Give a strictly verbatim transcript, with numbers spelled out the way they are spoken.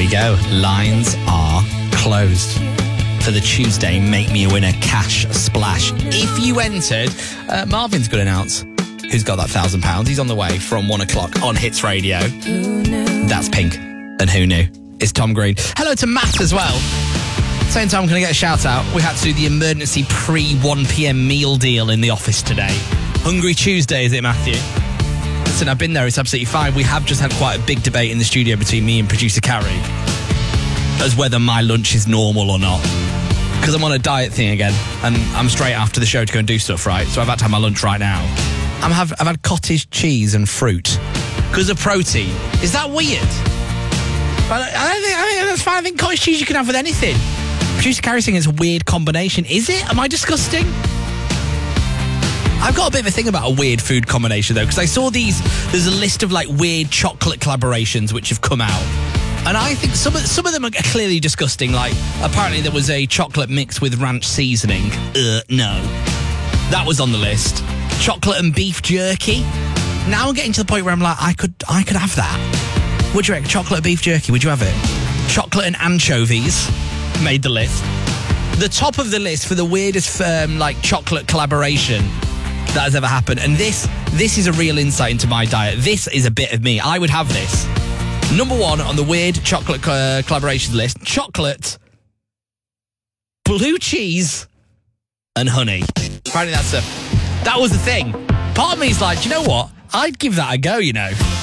we go. Lines are closed for the Tuesday Make Me a Winner Cash Splash. If you entered, uh, Marvin's going to announce who's got that thousand pounds. He's on the way from one o'clock on Hits Radio. That's Pink. And who knew? It's Tom Green. Hello to Matt as well. Same time, I'm going to get a shout out. We had to do the emergency pre one p.m. meal deal in the office today. Hungry Tuesday, is it, Matthew? Listen, I've been there. It's absolutely fine. We have just had quite a big debate in the studio between me and producer Carrie as whether my lunch is normal or not. Because I'm on a diet thing again, and I'm straight after the show to go and do stuff, right? So I've had to have my lunch right now. I'm have, I've had cottage cheese and fruit because of protein. Is that weird? But I don't think, I think that's fine. I think cottage cheese you can have with anything. Producer Carrie saying it's a weird combination. Is it? Am I disgusting? I've got a bit of a thing about a weird food combination, though, because I saw these, there's a list of, like, weird chocolate collaborations which have come out. And I think some of, some of them are clearly disgusting. Like, apparently there was a chocolate mix with ranch seasoning. Uh, no. That was on the list. Chocolate and beef jerky. Now I'm getting to the point where I'm like, I could I could have that. Would you reckon? Chocolate and beef jerky, would you have it? Chocolate and anchovies made the list. The top of the list for the weirdest um, like chocolate collaboration that has ever happened. And this this is a real insight into my diet. This is a bit of me. I would have this. Number one on the weird chocolate uh, collaboration list, chocolate, blue cheese, and honey. Apparently that's a, that was the thing. Part of me is like, do you know what? I'd give that a go, you know.